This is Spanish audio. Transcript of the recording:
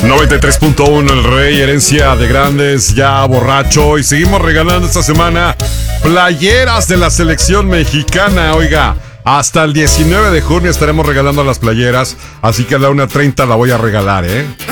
93.1 El Rey, herencia de grandes, ya borracho. Y seguimos regalando esta semana playeras de la selección mexicana. Oiga, hasta el 19 de junio estaremos regalando las playeras. Así que a la 1:30 la voy a regalar, ¿eh?